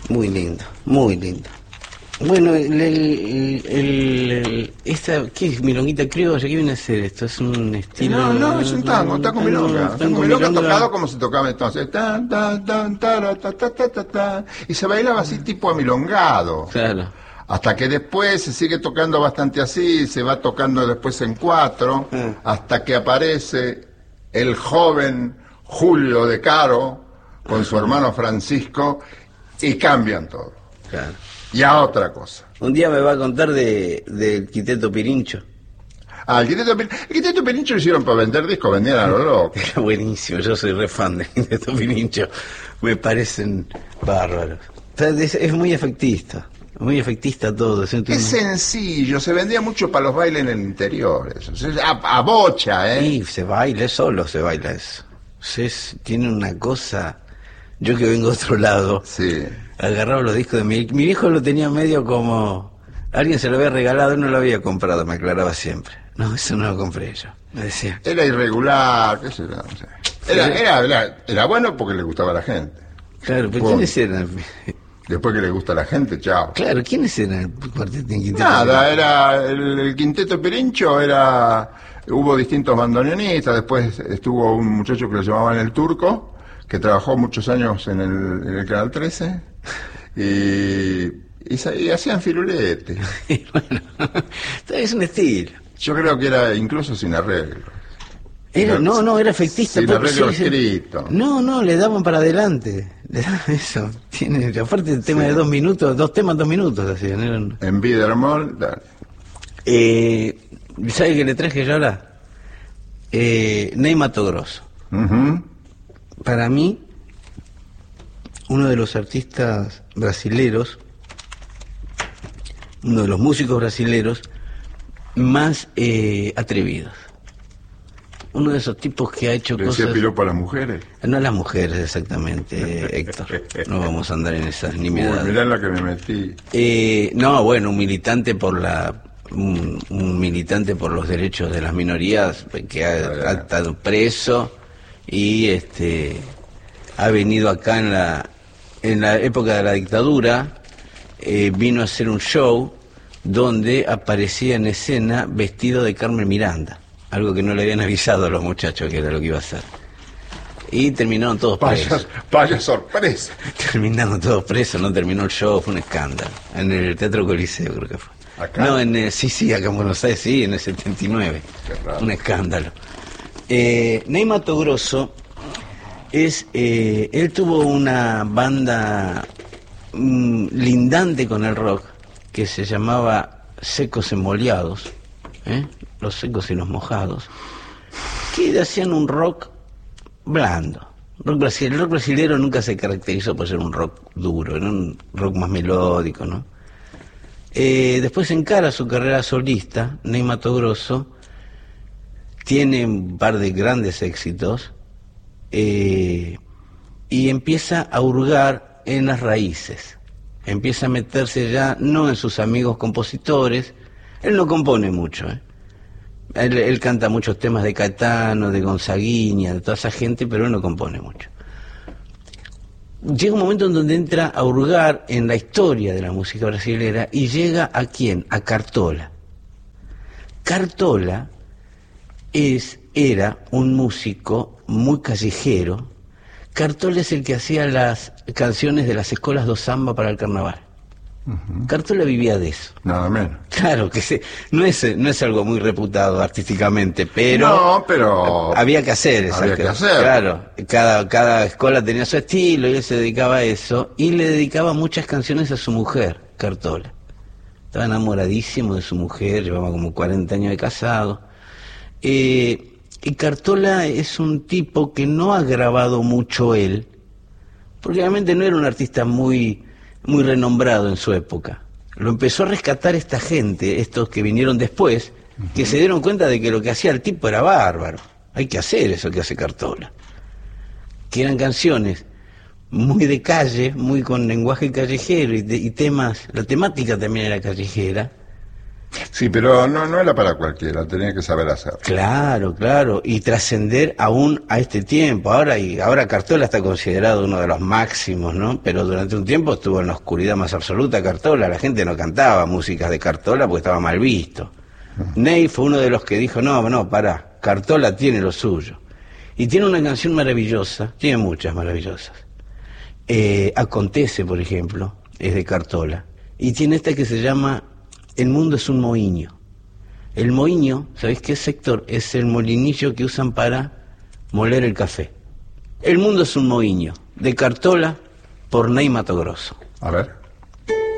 Muy lindo, muy lindo. Bueno, esta, ¿qué es? Milonguita criolla, ¿qué viene a ser esto? Es un estilo... No, es un tango milonga. Tango milonga tocado como se tocaba entonces. Tan, tan, tan, tara, ta, ta, ta, ta, ta. Y se bailaba así tipo amilongado. Claro. Hasta que después se sigue tocando bastante así, se va tocando después en 4, hasta que aparece el joven Julio de Caro con su hermano Francisco y cambian todo. Claro. Y a otra cosa. Un día me va a contar del Quinteto Pirincho. El Quinteto Pirincho lo hicieron para vender discos, vendían a lo loco. Era buenísimo, yo soy re fan del Quinteto Pirincho. Me parecen bárbaros. Es muy efectista. Muy efectista todo. Es sencillo, se vendía mucho para los bailes en el interior. Eso. A bocha, ¿eh? Sí, se baila, solo se baila eso. Tiene una cosa... Yo que vengo de otro lado, sí. Agarraba los discos de mi viejo, lo tenía medio como... Alguien se lo había regalado y no lo había comprado, me aclaraba siempre. No, eso no lo compré yo, me decía. Era irregular, qué sé yo, no sé. Era bueno porque le gustaba a la gente. Claro, pero ¿quiénes eran? Después que le gusta a la gente, chao. Claro, ¿quiénes eran el cuarteto en Quinteto? Nada, era el Quinteto Pirincho, hubo distintos bandoneonistas, después estuvo un muchacho que lo llamaban El Turco, que trabajó muchos años en el Canal 13, y hacían firulete. Bueno, es un estilo. Yo creo que era incluso sin arreglo. Era efectista. Sin arreglo escrito. No, le daban para adelante. Le daban eso. Aparte el tema de 2 minutos, 2 temas, 2 minutos hacían. En Bidermol, dale. ¿Sabe qué le traje yo ahora? Ney Matogrosso. Para mí, uno de los artistas brasileros, uno de los músicos brasileros más atrevidos. Uno de esos tipos que ha hecho ¿Le cosas... decía piropo a las mujeres? No a las mujeres, exactamente, Héctor. No vamos a andar en esas nimiedades. Mirá en la que me metí. Un militante un militante por los derechos de las minorías que ha estado preso y ha venido acá en la época de la dictadura, vino a hacer un show donde aparecía en escena vestido de Carmen Miranda, algo que no le habían avisado a los muchachos que era lo que iba a hacer. Y terminaron todos presos. Vaya sorpresa. Terminaron todos presos, no terminó el show, fue un escándalo. En el Teatro Coliseo creo que fue. ¿Acá? No, acá en Buenos Aires, sí, en el 79. Qué raro. Un escándalo. Ney Matogrosso él tuvo una banda lindante con el rock que se llamaba Secos Emboleados, los secos y los mojados, que hacían un rock blando. El rock brasilero nunca se caracterizó por ser un rock duro, era un rock más melódico, ¿no? Después encara su carrera solista, Ney Matogrosso, tiene un par de grandes éxitos, y empieza a hurgar en las raíces, empieza a meterse ya no en sus amigos compositores. Él no compone mucho, él canta muchos temas de Caetano, de Gonzaguiña, de toda esa gente, pero él no compone mucho. Llega un momento en donde entra a hurgar en la historia de la música brasilera y llega ¿a quién? A Cartola. Cartola era un músico muy callejero. Cartola es el que hacía las canciones de las escuelas do samba para el carnaval. Cartola vivía de eso. Nada menos. Claro que no es algo muy reputado artísticamente, pero no, pero había que hacer eso. Había que hacer. Claro, cada escuela tenía su estilo y él se dedicaba a eso y le dedicaba muchas canciones a su mujer, Cartola. Estaba enamoradísimo de su mujer, llevaba como 40 años de casado. Y Cartola es un tipo que no ha grabado mucho él, porque realmente no era un artista muy renombrado en su época. Lo empezó a rescatar esta gente, estos que vinieron después, que se dieron cuenta de que lo que hacía el tipo era bárbaro. Hay que hacer eso que hace Cartola. Que eran canciones muy de calle, muy con lenguaje callejero y temas, la temática también era callejera, Sí, pero no era para cualquiera, tenía que saber hacer. Claro, claro, y trascender aún a este tiempo. Ahora Cartola está considerado uno de los máximos, ¿no? Pero durante un tiempo estuvo en la oscuridad más absoluta Cartola. La gente no cantaba músicas de Cartola porque estaba mal visto. Ney fue uno de los que dijo, no, pará, Cartola tiene lo suyo. Y tiene una canción maravillosa, tiene muchas maravillosas. Acontece, por ejemplo, es de Cartola. Y tiene esta que se llama El mundo es un moinho. El moinho, ¿sabéis qué, Héctor? Es el molinillo que usan para moler el café. El mundo es un moinho, de Cartola por Ney Matogrosso. A ver.